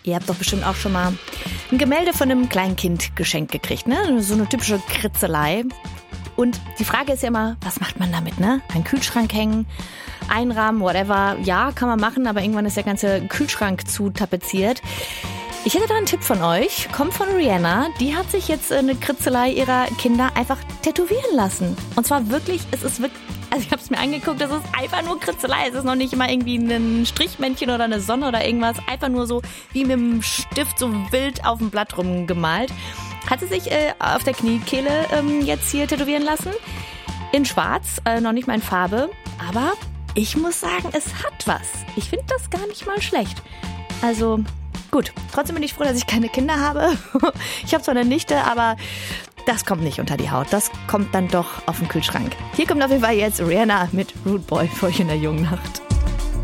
Ihr habt doch bestimmt auch schon mal ein Gemälde von einem kleinen Kind geschenkt gekriegt, ne? So eine typische Kritzelei. Und die Frage ist ja immer, was macht man damit, ne? Einen Kühlschrank hängen, einrahmen, whatever. Ja, kann man machen, aber irgendwann ist der ganze Kühlschrank zu tapeziert. Ich hätte da einen Tipp von euch. Kommt von Rihanna. Die hat sich jetzt eine Kritzelei ihrer Kinder einfach tätowieren lassen. Und zwar wirklich, es ist wirklich, also ich habe es mir angeguckt, das ist einfach nur Kritzelei. Es ist noch nicht mal irgendwie ein Strichmännchen oder eine Sonne oder irgendwas. Einfach nur so wie mit dem Stift so wild auf dem Blatt rumgemalt. Hat sie sich auf der Kniekehle jetzt hier tätowieren lassen. In schwarz, noch nicht mal in Farbe. Aber ich muss sagen, es hat was. Ich finde das gar nicht mal schlecht. Also gut, trotzdem bin ich froh, dass ich keine Kinder habe. Ich habe zwar eine Nichte, aber das kommt nicht unter die Haut. Das kommt dann doch auf den Kühlschrank. Hier kommt auf jeden Fall jetzt Rihanna mit Rude Boy für euch in der jungen Nacht.